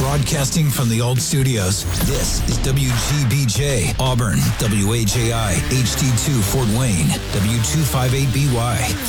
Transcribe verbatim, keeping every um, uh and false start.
Broadcasting from the old studios, this is W G B J, Auburn, W H A I, H D two, Fort Wayne, W two fifty-eight B Y,